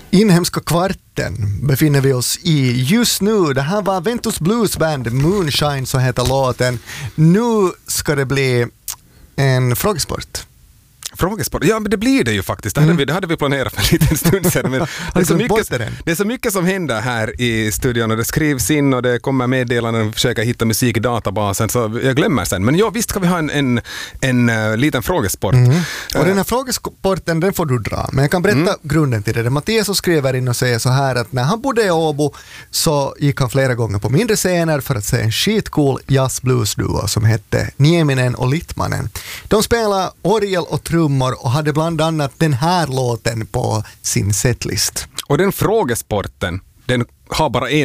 Inhemska kvarten befinner vi oss i just nu. Det här var Ventus Blues Band, Moonshine så heter låten. Nu ska det bli en frågesport. Frågesport? Ja, men det blir det ju faktiskt. Det hade vi planerat för en liten stund sedan. Men det är så mycket som händer här i studion och det skrivs in och det kommer meddelanden och försöker hitta musik i databasen så jag glömmer sen. Men ja, visst ska vi ha en liten frågesport. Och den här frågesporten den får du dra. Men jag kan berätta grunden till det. Mattias skriver in och säger så här att när han bodde i Åbo så gick han flera gånger på mindre scener för att se en skitcool jazz-blues-duo som hette Nieminen och Littmanen. De spelade orgel och trummor och hade bland annat den här låten på sin setlist. Och den frågesporten, den har bara en